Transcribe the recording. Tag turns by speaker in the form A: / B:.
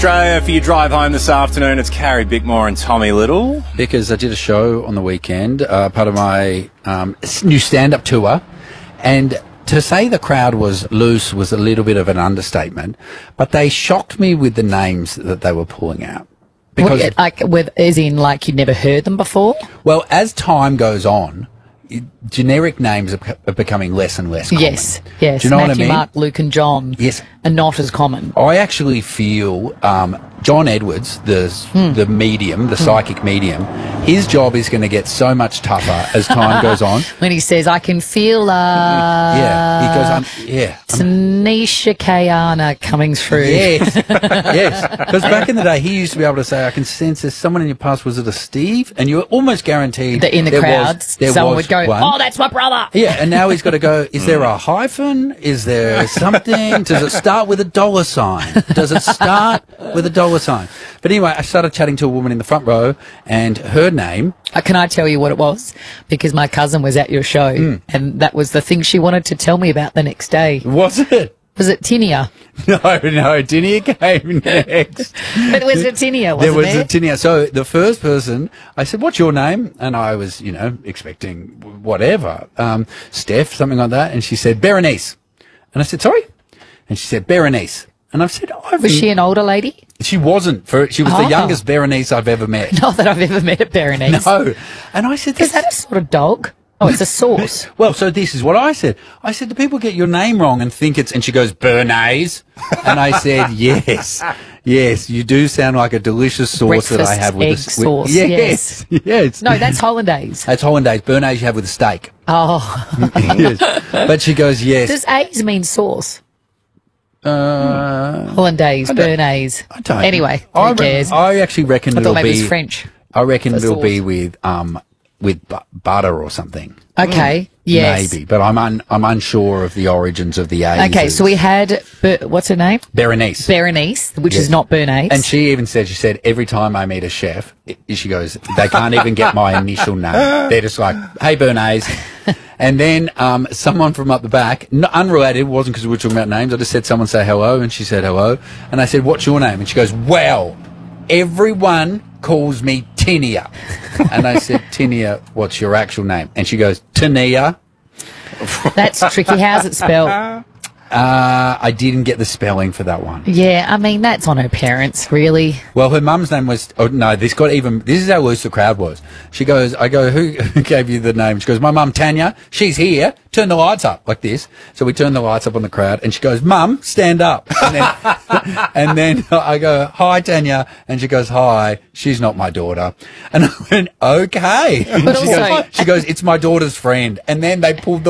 A: Australia, for your drive home this afternoon, it's Carrie Bickmore and Tommy Little.
B: Because I did a show on the weekend, part of my new stand-up tour, and to say the crowd was loose was a little bit of an understatement, but they shocked me with the names that they were pulling out. Because,
C: as in like you'd never heard them before?
B: well, as time goes on, generic names are becoming less and less common.
C: Yes, yes.
B: Do you know
C: Matthew,
B: what I mean?
C: Mark, Luke and John
B: Yes.
C: are not as common.
B: I actually feel John Edwards, the medium, the psychic medium, his job is going to get so much tougher as time goes on.
C: When he says, I can feel
B: Yeah, he goes,
C: Tanisha Kayana coming through.
B: Yes, yes. Because back in the day, he used to be able to say, I can sense there's someone in your past. Was it a Steve? And you were almost guaranteed
C: That in the crowds, someone would go,
B: one.
C: oh, that's my brother.
B: Yeah, and now he's got to go, is there a hyphen? Is there something? Does it start with a dollar sign? Does it start with a dollar sign? But anyway, I started chatting to a woman in the front row, and her name...
C: Can I tell you what it was? Because my cousin was at your show, and that was the thing she wanted to tell me about the next day.
B: Was it?
C: Was it Tinia?
B: No, Tinia came next.
C: But it was a Tinia, wasn't
B: There was
C: there?
B: a Tinia. So the first person, I said, what's your name? And I was, expecting whatever, Steph, something like that. And she said, Berenice. And I said, sorry? And she said, Berenice. And I've said,
C: Was she an older lady?
B: She wasn't. She was the youngest Berenice I've ever met.
C: Not that I've ever met a Berenice.
B: No. And I said,
C: Is that a sort of dog? Oh, it's a sauce.
B: well, so this is what I said. I said, do people get your name wrong and think it's, and she goes, Bernays? And I said, yes, you do sound like a delicious sauce that I have with
C: egg sauce. Yes.
B: Yes.
C: No, that's hollandaise.
B: That's hollandaise. Bernays you have with a steak.
C: Oh.
B: Yes. But she goes, yes.
C: Does A's mean sauce? Hollandaise, Bernays.
B: I don't.
C: Anyway, who cares?
B: I actually reckon
C: I
B: it'll
C: thought maybe
B: be
C: it's French.
B: I reckon
C: for
B: it'll
C: sauce.
B: be with butter or something.
C: Okay, yes.
B: Maybe, but I'm unsure of the origins of the A's.
C: Okay, so we had, what's her name?
B: Berenice.
C: Berenice, which
B: Yes.
C: is not Bernays.
B: And she said, every time I meet a chef, she goes, they can't even get my initial name. They're just like, hey, Bernays. And then someone from up the back, unrelated, it wasn't because we were talking about names, I just said someone say hello, and she said hello. And I said, what's your name? And she goes, well, everyone calls me Tinia. And I said, Tinia, what's your actual name? And she goes, Tania.
C: That's tricky. How's it spelled?
B: I didn't get the spelling for that one.
C: Yeah, I mean, that's on her parents, really.
B: Well, her mum's name was, this is how loose the crowd was. She goes, I go, who gave you the name? She goes, my mum, Tanya, she's here. Turn the lights up, like this. So we turn the lights up on the crowd, and she goes, Mum, stand up. And then I go, hi, Tanya. And she goes, hi, she's not my daughter. And I went, okay. And
C: But also-
B: she goes, it's my daughter's friend. And then they pulled the